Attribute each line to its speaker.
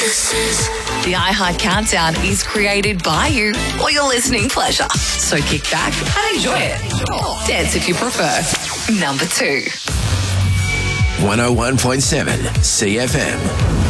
Speaker 1: The iHeart Countdown is created by you for your listening pleasure. So kick back and enjoy it. Dance if you prefer. Number 2.
Speaker 2: 101.7 CFM.